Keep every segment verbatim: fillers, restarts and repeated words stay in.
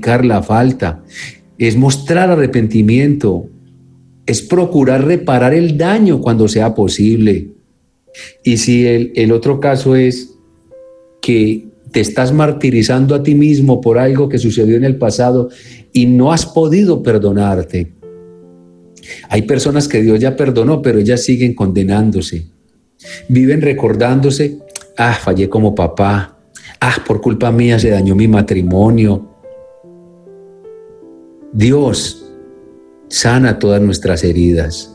justificar la falta, es mostrar arrepentimiento, es procurar reparar el daño cuando sea posible. Y si el, el otro caso es que te estás martirizando a ti mismo por algo que sucedió en el pasado y no has podido perdonarte. Hay personas que Dios ya perdonó, pero ellas siguen condenándose. Viven recordándose, ah, fallé como papá, ah, por culpa mía se dañó mi matrimonio. Dios sana todas nuestras heridas.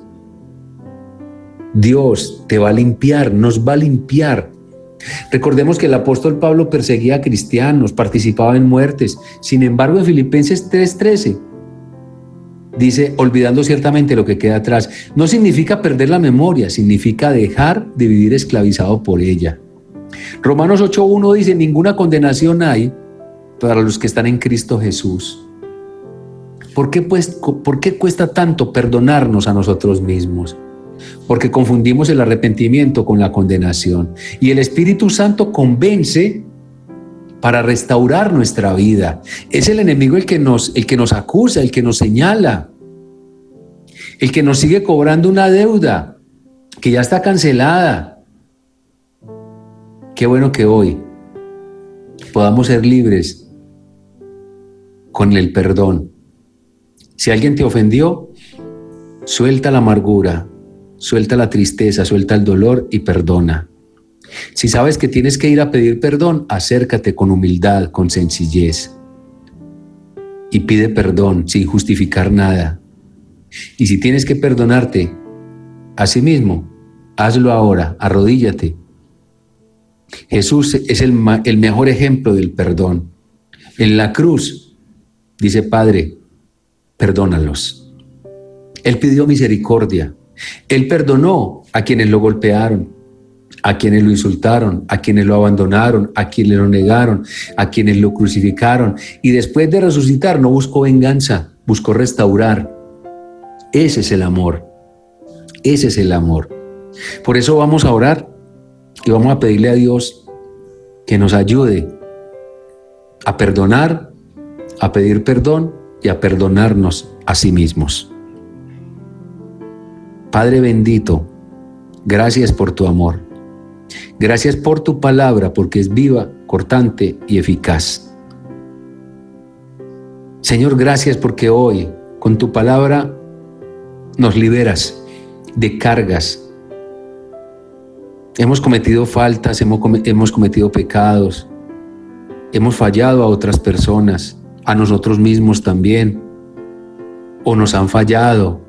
Dios te va a limpiar, nos va a limpiar. Recordemos que el apóstol Pablo perseguía a cristianos, participaba en muertes. Sin embargo, en Filipenses tres trece dice, olvidando ciertamente lo que queda atrás. No significa perder la memoria, significa dejar de vivir esclavizado por ella. Romanos ocho uno dice, ninguna condenación hay para los que están en Cristo Jesús. ¿Por qué, pues, ¿Por qué cuesta tanto perdonarnos a nosotros mismos? Porque confundimos el arrepentimiento con la condenación. Y el Espíritu Santo convence para restaurar nuestra vida. Es el enemigo el que nos, el que nos acusa, el que nos señala, el que nos sigue cobrando una deuda que ya está cancelada. Qué bueno que hoy podamos ser libres con el perdón. Si alguien te ofendió, suelta la amargura, suelta la tristeza, suelta el dolor y perdona. Si sabes que tienes que ir a pedir perdón, acércate con humildad, con sencillez y pide perdón sin justificar nada. Y si tienes que perdonarte a sí mismo, hazlo ahora, arrodíllate. Jesús es el, el mejor ejemplo del perdón. En la cruz dice, Padre, perdónalos. Él pidió misericordia. Él perdonó a quienes lo golpearon, a quienes lo insultaron, a quienes lo abandonaron, a quienes lo negaron, a quienes lo crucificaron. Y después de resucitar no buscó venganza, buscó restaurar. Ese es el amor. Ese es el amor. Por eso vamos a orar y vamos a pedirle a Dios que nos ayude a perdonar, a pedir perdón y a perdonarnos a sí mismos. Padre bendito, gracias por tu amor. Gracias por tu palabra, porque es viva, cortante y eficaz. Señor, gracias porque hoy, con tu palabra, nos liberas de cargas. Hemos cometido faltas, hemos, hemos cometido pecados, hemos fallado a otras personas, a nosotros mismos también, o nos han fallado.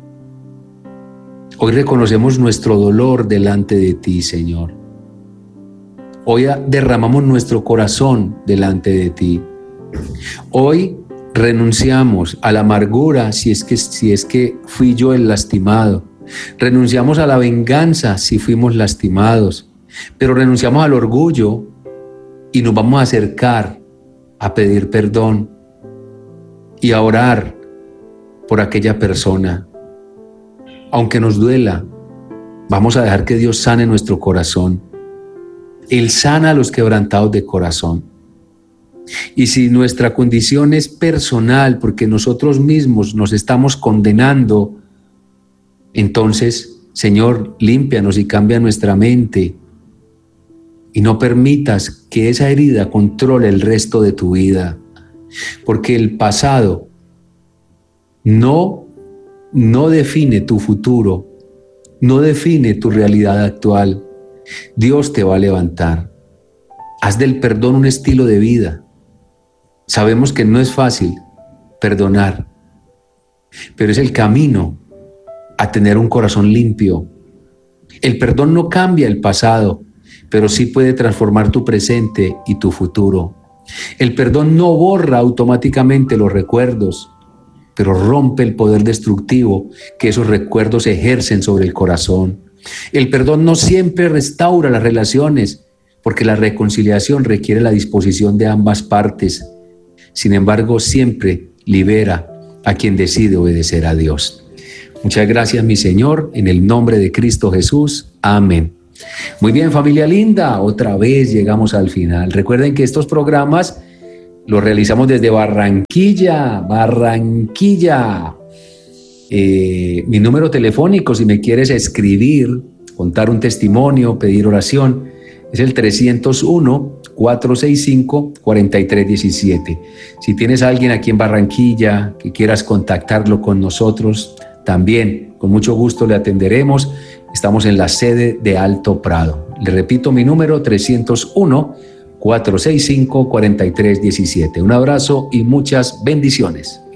Hoy reconocemos nuestro dolor delante de ti, Señor. Hoy derramamos nuestro corazón delante de ti. Hoy renunciamos a la amargura si es que, si es que fui yo el lastimado. Renunciamos a la venganza si fuimos lastimados. Pero renunciamos al orgullo y nos vamos a acercar a pedir perdón y a orar por aquella persona. Aunque nos duela, vamos a dejar que Dios sane nuestro corazón. Él sana a los quebrantados de corazón. Y si nuestra condición es personal, porque nosotros mismos nos estamos condenando, entonces, Señor, límpianos y cambia nuestra mente. Y no permitas que esa herida controle el resto de tu vida. Porque el pasado no no define tu futuro, no define tu realidad actual. Dios te va a levantar. Haz del perdón un estilo de vida. Sabemos que no es fácil perdonar, pero es el camino a tener un corazón limpio. El perdón no cambia el pasado, pero sí puede transformar tu presente y tu futuro. El perdón no borra automáticamente los recuerdos, pero rompe el poder destructivo que esos recuerdos ejercen sobre el corazón. El perdón no siempre restaura las relaciones, porque la reconciliación requiere la disposición de ambas partes. Sin embargo, siempre libera a quien decide obedecer a Dios. Muchas gracias, mi Señor, en el nombre de Cristo Jesús. Amén. Muy bien, familia linda, otra vez llegamos al final. Recuerden que estos programas Lo realizamos desde Barranquilla, Barranquilla. Eh, mi número telefónico, si me quieres escribir, contar un testimonio, pedir oración, es el trescientos uno, cuatrocientos sesenta y cinco, cuarenta y tres diecisiete. Si tienes a alguien aquí en Barranquilla que quieras contactarlo con nosotros, también con mucho gusto le atenderemos. Estamos en la sede de Alto Prado. Le repito mi número, trescientos uno, cuatrocientos sesenta y cinco, cuarenta y tres diecisiete. Un abrazo y muchas bendiciones.